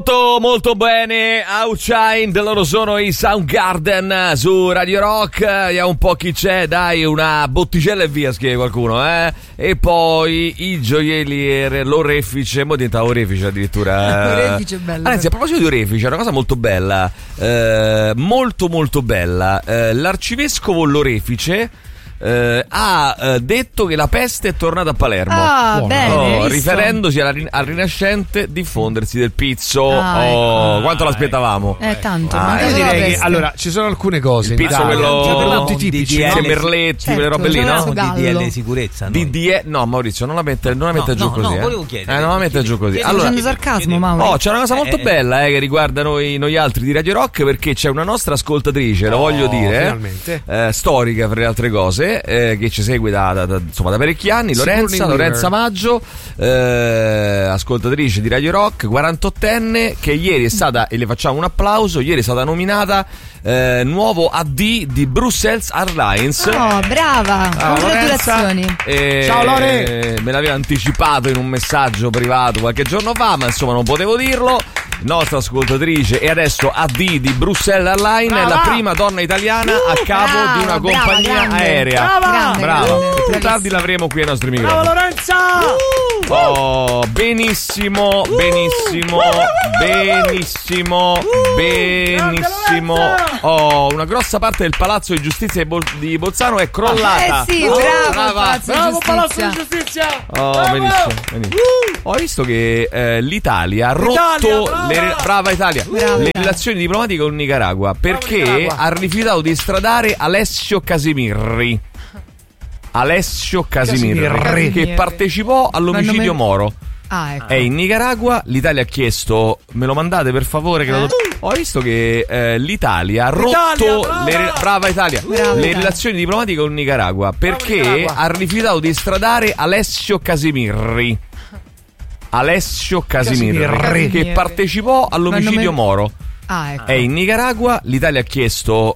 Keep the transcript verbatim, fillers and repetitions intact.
Molto molto bene, Outshine, de loro sono i Soundgarden su Radio Rock. Vediamo un po' chi c'è, dai, una botticella e via, scrive qualcuno, eh? E poi i gioielli, l'orefice, mo diventa orefice addirittura. L'orefice è bello. Anzi, a proposito di orefice, una cosa molto bella, eh, molto molto bella, eh, l'arcivescovo l'orefice Uh, ha uh, detto che la peste è tornata a Palermo. Ah, oh, bene, oh, riferendosi alla, al rinascente diffondersi del pizzo. Ah, oh, ecco. quanto l'aspettavamo? Eh, tanto. Ah, io direi che allora ci sono alcune cose. Il pizzo, in quello Italia, prodotti tipici, no? no? Merletti, certo, quelle robe lì, no? Gallo. D D L sicurezza. D D L, no, Maurizio, non la mette, non la mette no, giù no, così. No, eh. volevo chiedere. Eh, non la mette giù così. Sto Allora, facendo sarcasmo, Mauro. oh, c'è una cosa molto eh, bella eh, che riguarda noi, noi altri di Radio Rock, perché c'è una nostra ascoltatrice, lo Oh, voglio dire, finalmente. eh, storica fra le altre cose, eh, che ci segue da, da, da, insomma, da parecchi anni, Lorenza, Sigourney Lorenza Maggio, eh, ascoltatrice di Radio Rock, quarantottenne, che ieri è stata, e le facciamo un applauso, ieri è stata nominata eh, nuovo A D di Brussels Airlines. Oh, brava! Ciao, Congratulazioni! Lorenza. Eh, Ciao, Lore. Me l'aveva anticipato in un messaggio privato qualche giorno fa, ma insomma non potevo dirlo. Nostra ascoltatrice e adesso A D di Brussels Airlines, Brava. è la prima donna italiana a capo brava, di una brava, compagnia grande. aerea. Brava. Grande, Brava. grande. Più Bravissima. tardi l'avremo qui ai nostri Bravo microfoni. Lorenza! Oh, benissimo, benissimo, benissimo, benissimo. Oh, una grossa parte del Palazzo di Giustizia di, Bol- di Bolzano è crollata. Eh sì, Oh, bravo, brava. Palazzo di Bravo Palazzo Giustizia. di Giustizia! Oh, Bravo. benissimo, benissimo. Ho visto che eh, l'Italia ha rotto Italia, brava. le, brava Italia, Brava le Italia. relazioni diplomatiche con Nicaragua perché Nicaragua. ha rifiutato di estradare Alessio Casimirri. Alessio Casimirri, Casimirri. che partecipò all'omicidio Ma non me- Moro. Ah, ecco. È in Nicaragua, l'Italia ha chiesto, me lo mandate per favore che lo... Ho visto che eh, l'Italia ha rotto Italia, brava. le, brava Italia, Brava le Italia. relazioni diplomatiche con Nicaragua perché Nicaragua. ha rifiutato di estradare Alessio Casimirri. Alessio Casimirri, Casimirri. che partecipò all'omicidio Ma non me- Moro. Ah, ecco. È in Nicaragua, l'Italia ha chiesto,